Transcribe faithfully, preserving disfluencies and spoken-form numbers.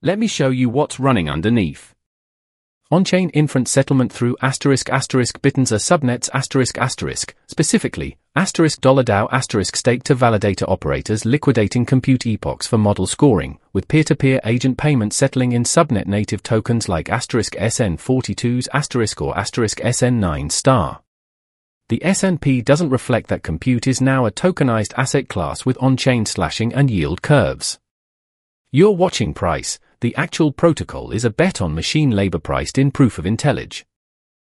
Let me show you what's running underneath. On-chain inference settlement through asterisk asterisk Bitcoin subnets asterisk asterisk, specifically, asterisk dollar D A O asterisk stake to validator operators liquidating compute epochs for model scoring, with peer-to-peer agent payments settling in subnet native tokens like asterisk S N forty-twos asterisk or asterisk S N nine star. The S N P doesn't reflect that compute is now a tokenized asset class with on-chain slashing and yield curves. You're watching Price. The actual protocol is a bet on machine labor priced in proof of intelligence.